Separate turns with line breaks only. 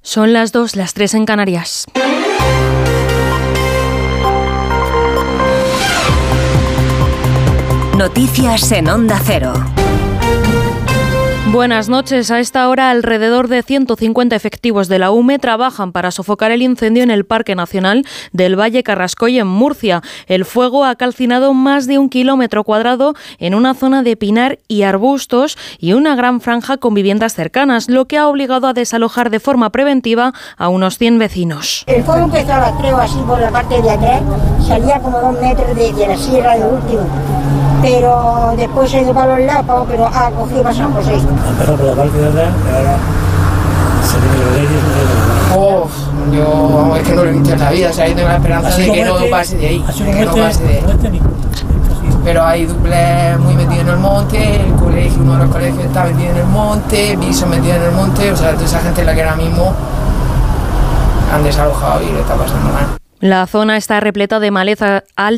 Son las 2, las 3 en Canarias.
Noticias en Onda Cero.
Buenas noches. A esta hora, alrededor de 150 efectivos de la UME trabajan para sofocar el incendio en el Parque Nacional del Valle Carrascoy, en Murcia. El fuego ha calcinado más de 1 kilómetro cuadrado en una zona de pinar y arbustos y una gran franja con viviendas cercanas, lo que ha obligado a desalojar de forma preventiva a unos 100 vecinos.
El fuego empezó a las 3 o así por la parte de atrás, salía como 2 metros de la sierra de último. Pero después se ha ido para los lados, pero ha cogido para San José.
Empezó por la parte de atrás y ahora se viene
yo es que no lo he visto en la vida, o sea, yo tengo la esperanza de que no pase de ahí, Pero hay duples muy metidos en el monte, el colegio, uno de los colegios está metido en el monte, pisos metidos en el monte, o sea, toda esa gente es la que ahora mismo han desalojado y le está pasando mal.
La zona está repleta de maleza alta